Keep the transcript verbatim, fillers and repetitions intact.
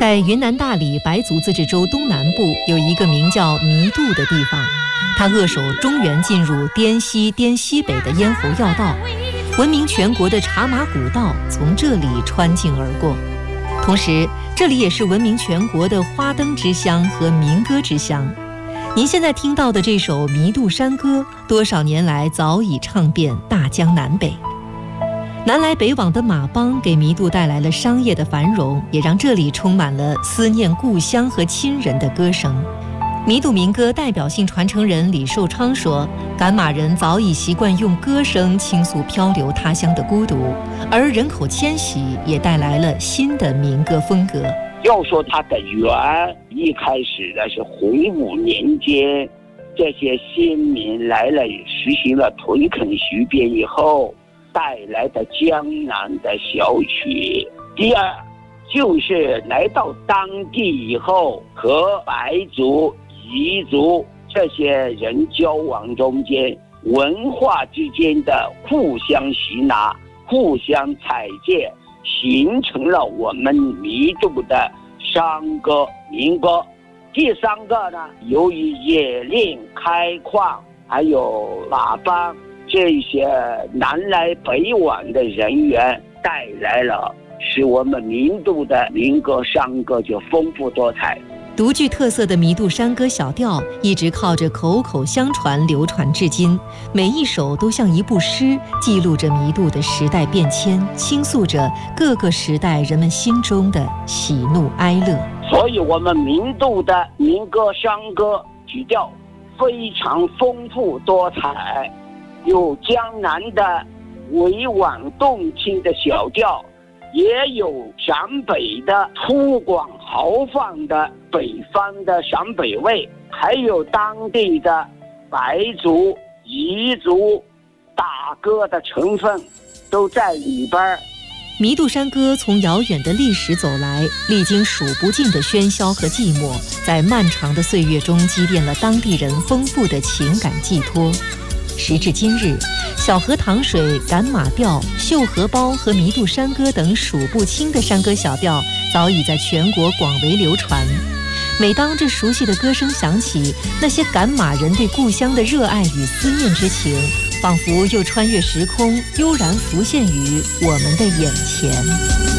在云南大理白族自治州东南部有一个名叫弥渡的地方，它扼守中原进入滇西、滇西北的咽喉要道，闻名全国的茶马古道从这里穿境而过。同时，这里也是闻名全国的花灯之乡和民歌之乡。您现在听到的这首《弥渡山歌》，多少年来早已唱遍大江南北。南来北往的马帮给弥渡带来了商业的繁荣，也让这里充满了思念故乡和亲人的歌声。弥渡民歌代表性传承人李寿昌说，赶马人早已习惯用歌声倾诉漂流他乡的孤独，而人口迁徙也带来了新的民歌风格。 要说它的源，一开始的是洪武年间，这些先民来了，实行了屯垦学变以后带来的江南的小曲。第二，就是来到当地以后，和白族、彝族这些人交往中间，文化之间的互相吸纳、互相采借，形成了我们弥渡的山歌、民歌。第三个呢，由于冶炼、开矿，还有马帮这些南来北往的人员，带来了使我们弥渡的民歌山歌就丰富多彩。 独具特色的弥渡山歌小调一直靠着口口相传流传至今，每一首都像一部诗，记录着弥渡的时代变迁，倾诉着各个时代人们心中的喜怒哀乐。 所以我们弥渡的民歌山歌曲调非常丰富多彩，有江南的委婉动听的小调，也有陕北的粗犷豪放的北方的陕北味，还有当地的白族、彝族打歌的成分都在里边。 弥渡山歌从遥远的历史走来，历经数不尽的喧嚣和寂寞，在漫长的岁月中积淀了当地人丰富的情感寄托。时至今日，小河淌水、赶马调、绣荷包和弥渡山歌等数不清的山歌小调早已在全国广为流传。每当这熟悉的歌声响起，那些赶马人对故乡的热爱与思念之情，仿佛又穿越时空，悠然浮现于我们的眼前。